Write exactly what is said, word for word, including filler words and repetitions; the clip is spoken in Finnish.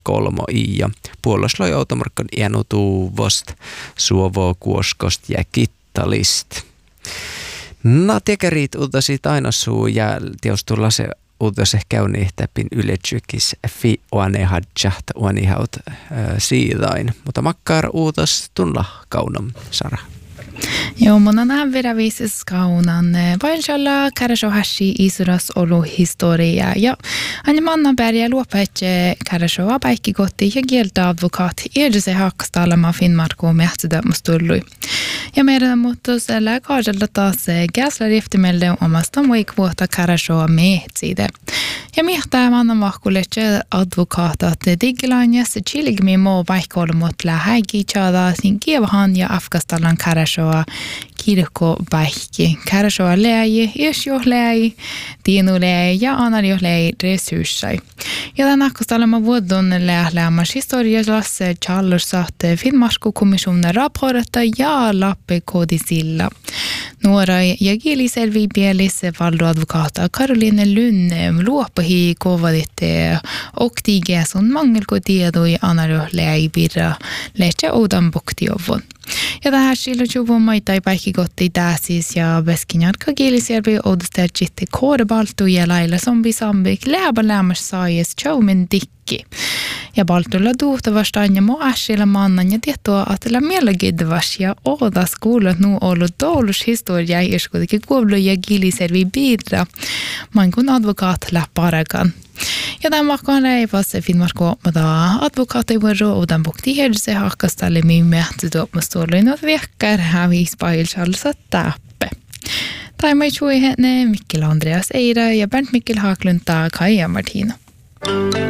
kolmo i ja puolosloi automarkkan iänutuvost suovo kuoskost ja kittalist. Natjäkärit uutasit aina suu ja tiestulla se uutas käynni täpin yletyykis fi oane hadjaht oani haut siidain. Mutta makkar uutas tunla kaunom, Sara. Joo, mun on äänveräviisessä kaunan. Vailsalla kärso hashi isuras olu historia. Ja aina manna bärjä luopäätse kärso apäikki kotti ja kieltä advokaat. Eedse hakkasta alama Finnmarko mähtydämmus tullui. Ja meidän muuttusella kaudella taas käsler eftermelde omasta muikvuota kärso mehtside. Ja mihtää manna mahkuletse advokaatat digilanjas chilgmi mo vaikkolmut lähegi chada sin kievahan ja afkastalan kärso kirkko päihki. Kärsoa läi, iesjo läi, tienu läi ja analio läi resurssai. Ja tämän akkustalamme vuodon lählämmäs historiallas Charles Finnmarko kommissionen raportta ja lappe kodisilla. Nuora ja kieliselvi pielissä valdoadvokaata Karoline Lunne luopahi kovaditte och tiges on mangelko tiedoi analio läi virra lähtee oudan boktiovon. Ja tähän silloin juvun maita päikki kotti täsis ja beskinjarka kieliselvi oudusterjitte korbaltu ja lailla zombi sambik läbä lämmäs saajus chaumen dikki. Ja baltulla duhtavastaan ja mo äsillä mannan ja tietoa atella mielegidvas ja oodas kuulut nu ollut toulus historia iskutikin kuullu ja kieliselvi biidra. Man kun advokaat läpparakan. Ja tämän vakkaan leivassa Finnmarko mutta advokaatti vuoro uuden bukti herse hakkastalle min mähty tuopmustuolin och vekkar hävis pailsalsa täppe. Tai mai chui henne Mikkel Andreas Eira ja Bernt Mikkel Haklund ta Kaija Martina.